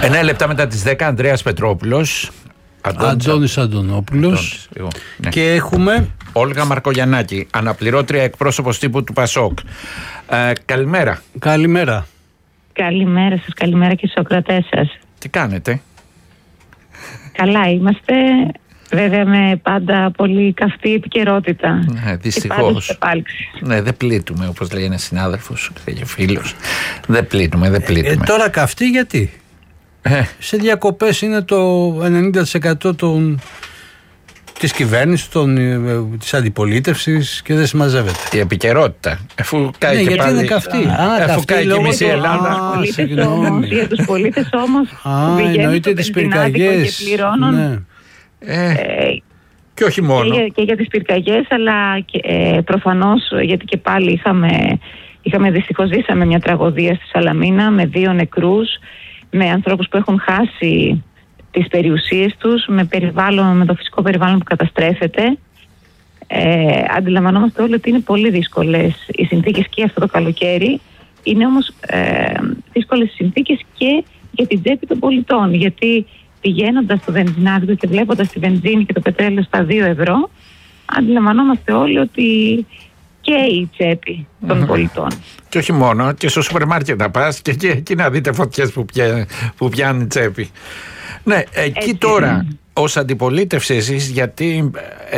9 λεπτά μετά τις 10, Ανδρέας Πετρόπουλος. Αντώνης Αντωνόπουλος. Ναι. Και έχουμε Όλγα Μαρκογιαννάκη, αναπληρώτρια εκπρόσωπος τύπου του ΠΑΣΟΚ. Καλημέρα. Καλημέρα. Καλημέρα σας, καλημέρα και στους ακροατές σας. Τι κάνετε? Καλά είμαστε, βέβαια με πάντα πολύ καυτή επικαιρότητα. Ναι, δυστυχώς. Ναι, δεν πλήττουμε, όπως λέει ένας συνάδελφος και φίλος. Δεν πλήττουμε. Τώρα καυτή γιατί? Σε διακοπές είναι το 90% της κυβέρνησης, της αντιπολίτευσης και δεν συμμαζεύεται. Η επικαιρότητα. Αφού κάει και γιατί πάλι. Είναι καυτή. Αφού κάει και μισή Ελλάδα. Για τους πολίτες όμως εννοείται τις πυρκαγιές. Και πληρώνουν. Και όχι μόνο. Και για τις πυρκαγιές, αλλά και, προφανώς γιατί και πάλι δυστυχώς ζήσαμε μια τραγωδία στη Σαλαμίνα με 2 νεκρούς, με ανθρώπους που έχουν χάσει τις περιουσίες τους, με το φυσικό περιβάλλον που καταστρέφεται. Αντιλαμβανόμαστε όλοι ότι είναι πολύ δύσκολες οι συνθήκες και αυτό το καλοκαίρι. Είναι όμως δύσκολες οι συνθήκες και για την τσέπη των πολιτών, γιατί πηγαίνοντας στο βενζινάδικο και βλέποντας τη βενζίνη και το πετρέλαιο στα 2 ευρώ, αντιλαμβανόμαστε όλοι ότι και η τσέπη των πολιτών. Και όχι μόνο, και στο σούπερ μάρκετ να πας και εκεί να δείτε φωτιές που πιάνει τσέπη. Ναι, εκεί τώρα ως αντιπολίτευση εσείς, γιατί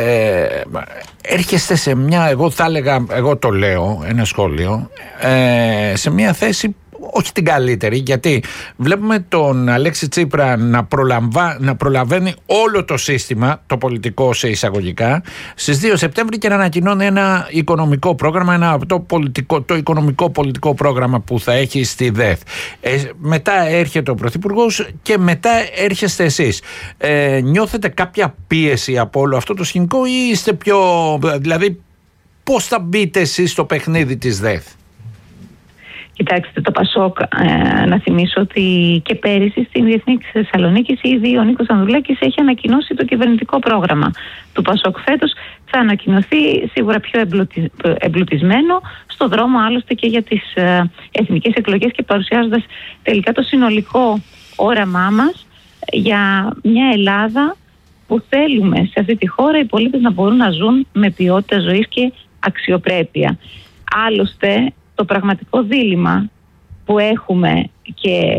έρχεστε σε μια, εγώ το λέω, ένα σχόλιο, σε μια θέση όχι την καλύτερη, γιατί βλέπουμε τον Αλέξη Τσίπρα να προλαβαίνει όλο το σύστημα, το πολιτικό σε εισαγωγικά, στις 2 Σεπτέμβρη και να ανακοινώνει ένα οικονομικό πρόγραμμα, το οικονομικό πολιτικό πρόγραμμα που θα έχει στη ΔΕΘ. Μετά έρχεται ο Πρωθυπουργός και μετά έρχεστε εσείς. Νιώθετε κάποια πίεση από όλο αυτό το σκηνικό ή είστε πιο... Δηλαδή, πώς θα μπείτε εσείς στο παιχνίδι της ΔΕΘ? Κοιτάξτε, το ΠΑΣΟΚ, να θυμίσω ότι και πέρυσι στην Διεθνή της Θεσσαλονίκης ήδη ο Νίκος Ανδρουλάκης έχει ανακοινώσει το κυβερνητικό πρόγραμμα του ΠΑΣΟΚ. Φέτος θα ανακοινωθεί σίγουρα πιο εμπλουτισμένο, στο δρόμο άλλωστε και για τις εθνικές εκλογές και παρουσιάζοντας τελικά το συνολικό όραμά μας για μια Ελλάδα που θέλουμε σε αυτή τη χώρα οι πολίτες να μπορούν να ζουν με ποιότητα ζωής και αξιοπρέπεια. Άλλωστε, το πραγματικό δίλημμα που έχουμε και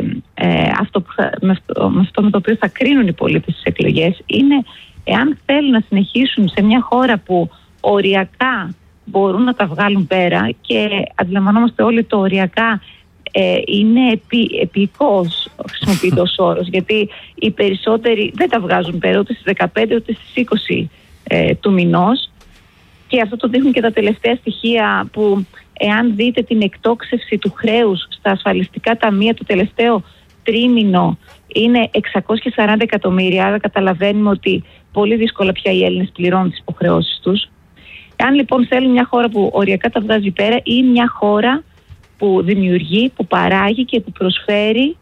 με αυτό με το οποίο θα κρίνουν οι πολίτες στις εκλογές είναι εάν θέλουν να συνεχίσουν σε μια χώρα που οριακά μπορούν να τα βγάλουν πέρα, και αντιλαμβανόμαστε όλοι το οριακά είναι επικός χρησιμοποιείται ως όρος, γιατί οι περισσότεροι δεν τα βγάζουν πέρα ούτε στις 15 ούτε στις 20 του μηνός, και αυτό το δείχνουν και τα τελευταία στοιχεία που εάν δείτε την εκτόξευση του χρέους στα ασφαλιστικά ταμεία το τελευταίο τρίμηνο είναι 640 εκατομμύρια, άρα καταλαβαίνουμε ότι πολύ δύσκολα πια οι Έλληνες πληρώνουν τις υποχρεώσεις τους. Αν λοιπόν θέλουν μια χώρα που οριακά τα βγάζει πέρα ή μια χώρα που δημιουργεί, που παράγει και που προσφέρει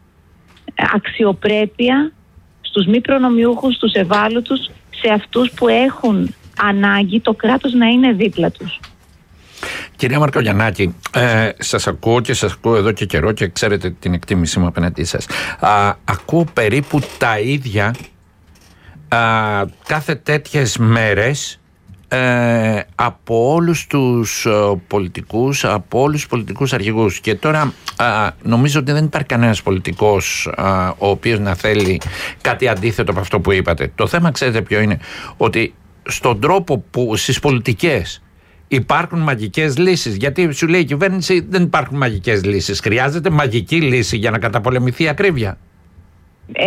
αξιοπρέπεια στους μη προνομιούχους, στους ευάλωτους, σε αυτούς που έχουν ανάγκη το κράτος να είναι δίπλα τους. Κυρία Μαρκογιαννάκη, σας ακούω και σας ακούω εδώ και καιρό και ξέρετε την εκτίμησή μου απέναντί σας. Ακούω περίπου τα ίδια κάθε τέτοιες μέρες από όλους τους πολιτικούς, από όλους τους πολιτικούς αρχηγούς, και τώρα νομίζω ότι δεν υπάρχει κανένας πολιτικός ο οποίος να θέλει κάτι αντίθετο από αυτό που είπατε. Το θέμα, ξέρετε ποιο είναι? Ότι στον τρόπο που στις πολιτικές υπάρχουν μαγικές λύσεις, γιατί σου λέει η κυβέρνηση δεν υπάρχουν μαγικές λύσεις. Χρειάζεται μαγική λύση για να καταπολεμηθεί η ακρίβεια.